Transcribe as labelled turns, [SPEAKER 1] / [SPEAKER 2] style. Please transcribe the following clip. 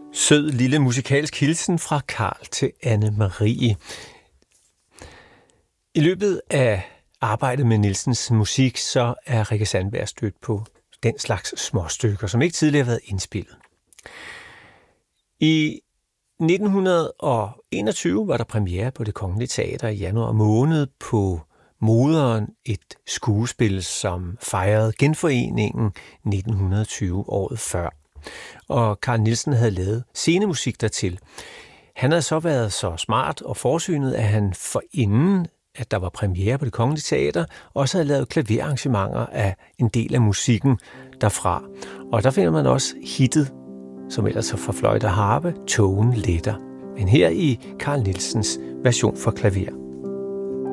[SPEAKER 1] Sød lille musikalsk hilsen fra Carl til Anne-Marie. I løbet af arbejdet med Nielsens musik, så er Rikke Sandberg stødt på den slags småstykker, som ikke tidligere har været indspillet. I 1921 var der premiere på Det Kongelige Teater i januar måned på Moderen, et skuespil, som fejrede genforeningen 1920 året før. Og Carl Nielsen havde lavet scenemusik dertil. Han havde så været så smart og forsynet, at han forinden, at der var premiere på Det Kongelige Teater, også havde lavet klaverarrangementer af en del af musikken derfra. Og der finder man også hittet, som ellers er for fløjte og harpe, Togen letter. Men her i Carl Nielsens version for klaver.